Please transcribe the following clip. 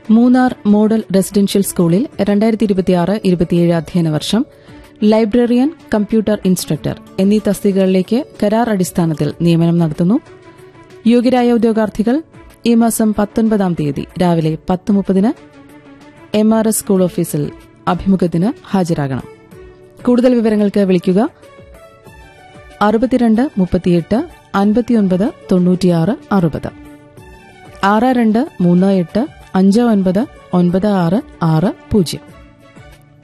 Munnar model residential സ്കൂളിൽ 2026-27 അധ്യയന വർഷം ലൈബ്രറിയൻ, കമ്പ്യൂട്ടർ ഇൻസ്ട്രക്ടർ എന്നീ തസ്തികകളിലേക്ക് കരാർ അടിസ്ഥാനത്തിൽ നിയമനം നടത്തുന്നു. യോഗ്യരായ ഉദ്യോഗാർത്ഥികൾ ഈ മാസം 19-ാം തീയതി രാവിലെ 10:30 MRS സ്കൂൾ ഓഫീസിൽ അഭിമുഖത്തിന് ഹാജരാകണം. കൂടുതൽ വിവരങ്ങൾക്ക് വിളിക്കുക 62 38 59 96 60 6238 59 96 60.